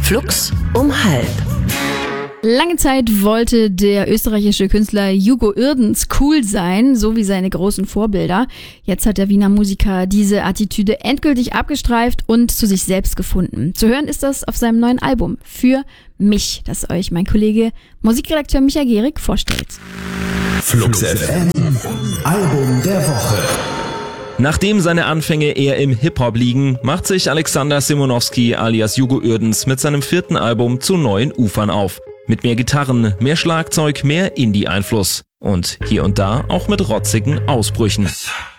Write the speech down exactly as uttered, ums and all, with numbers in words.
Flux um halb. Lange Zeit wollte der österreichische Künstler Hugo Irdens cool sein, so wie seine großen Vorbilder. Jetzt hat der Wiener Musiker diese Attitüde endgültig abgestreift und zu sich selbst gefunden. Zu hören ist das auf seinem neuen Album Für mich, das euch mein Kollege Musikredakteur Micha Gehrig vorstellt. Flux F M, Album der Woche. Nachdem seine Anfänge eher im Hip-Hop liegen, macht sich Alexander Simonowski alias Hugo Irdens mit seinem vierten Album zu neuen Ufern auf. Mit mehr Gitarren, mehr Schlagzeug, mehr Indie-Einfluss und hier und da auch mit rotzigen Ausbrüchen.